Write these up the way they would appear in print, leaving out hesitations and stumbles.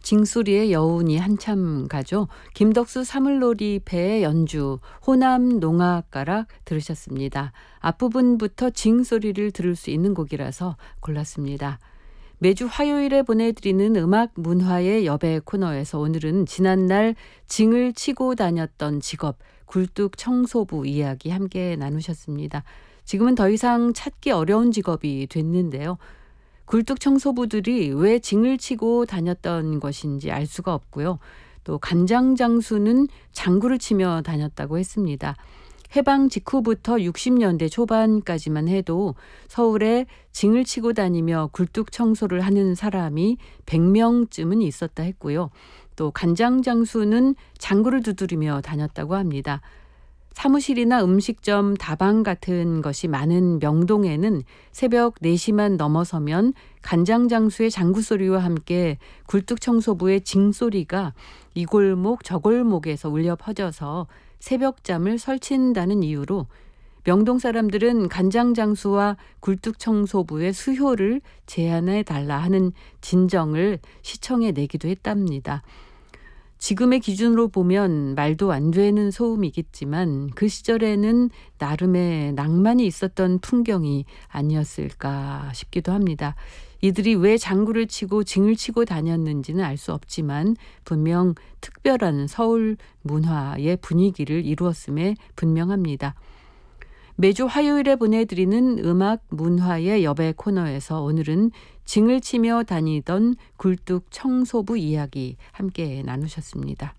징소리의 여운이 한참 가죠. 김덕수 사물놀이 배의 연주, 호남 농악가락 들으셨습니다. 앞부분부터 징소리를 들을 수 있는 곡이라서 골랐습니다. 매주 화요일에 보내드리는 음악 문화의 여배 코너에서 오늘은 지난날 징을 치고 다녔던 직업, 굴뚝 청소부 이야기 함께 나누셨습니다. 지금은 더 이상 찾기 어려운 직업이 됐는데요. 굴뚝 청소부들이 왜 징을 치고 다녔던 것인지 알 수가 없고요. 또 간장장수는 장구를 치며 다녔다고 했습니다. 해방 직후부터 60년대 초반까지만 해도 서울에 징을 치고 다니며 굴뚝 청소를 하는 사람이 100명쯤은 있었다 했고요. 또 간장장수는 장구를 두드리며 다녔다고 합니다. 사무실이나 음식점, 다방 같은 것이 많은 명동에는 새벽 4시만 넘어서면 간장장수의 장구소리와 함께 굴뚝청소부의 징소리가 이 골목 저 골목에서 울려 퍼져서 새벽잠을 설친다는 이유로 명동 사람들은 간장장수와 굴뚝청소부의 수효를 제한해달라 하는 진정을 시청에 내기도 했답니다. 지금의 기준으로 보면 말도 안 되는 소음이겠지만 그 시절에는 나름의 낭만이 있었던 풍경이 아니었을까 싶기도 합니다. 이들이 왜 장구를 치고 징을 치고 다녔는지는 알 수 없지만 분명 특별한 서울 문화의 분위기를 이루었음에 분명합니다. 매주 화요일에 보내드리는 음악 문화의 여배 코너에서 오늘은 징을 치며 다니던 굴뚝 청소부 이야기 함께 나누셨습니다.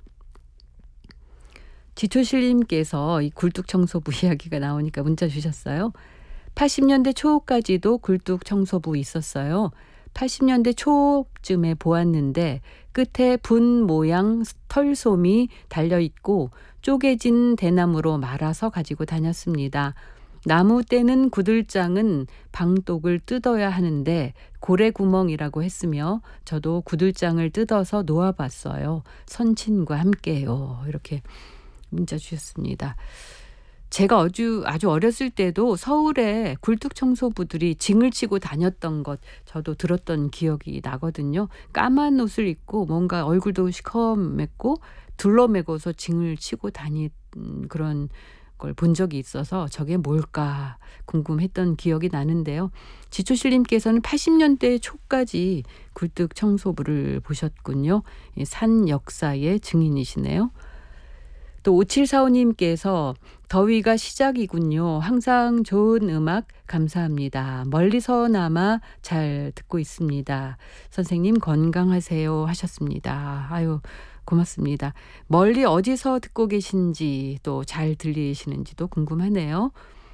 지초실님께서 이 굴뚝 청소부 이야기가 나오니까 문자 주셨어요. 80년대 초까지도 굴뚝 청소부 있었어요. 80년대 초쯤에 보았는데 끝에 분 모양 털솜이 달려있고 쪼개진 대나무로 말아서 가지고 다녔습니다. 나무 떼는 구들장은 방독을 뜯어야 하는데 고래구멍이라고 했으며 저도 구들장을 뜯어서 놓아봤어요. 선친과 함께요. 이렇게 문자 주셨습니다. 제가 아주 어렸을 때도 서울에 굴뚝 청소부들이 징을 치고 다녔던 것 저도 들었던 기억이 나거든요. 까만 옷을 입고 뭔가 얼굴도 시커멓고 둘러매고서 징을 치고 다닌 그런 걸 본 적이 있어서 저게 뭘까 궁금했던 기억이 나는데요. 지초실님께서는 80년대 초까지 굴뚝 청소부를 보셨군요. 산 역사의 증인이시네요. 또 5745님께서 더위가 시작이군요. 항상 좋은 음악 감사합니다. 멀리서나마 잘 듣고 있습니다. 선생님 건강하세요 하셨습니다. 아유 고맙습니다. 멀리 어디서 듣고 계신지 또 잘 들리시는지도 궁금하네요.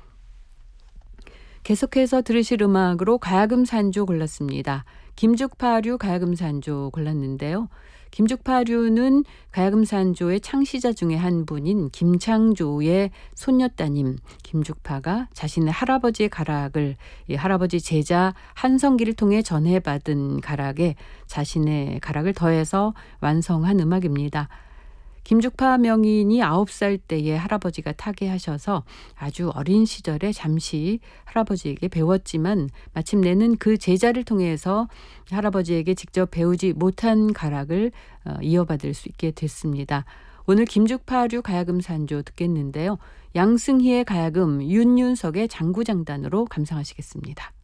계속해서 들으실 음악으로 가야금산조 골랐습니다. 김죽파류 가야금산조 골랐는데요. 김죽파류는 가야금산조의 창시자 중에 한 분인 김창조의 손녀따님 김죽파가 자신의 할아버지의 가락을 할아버지 제자 한성기를 통해 전해받은 가락에 자신의 가락을 더해서 완성한 음악입니다. 김죽파 명인이 9살 때에 할아버지가 타계하셔서 아주 어린 시절에 잠시 할아버지에게 배웠지만 마침내는 그 제자를 통해서 할아버지에게 직접 배우지 못한 가락을 이어받을 수 있게 됐습니다. 오늘 김죽파류 가야금산조 듣겠는데요. 양승희의 가야금, 윤윤석의 장구장단으로 감상하시겠습니다.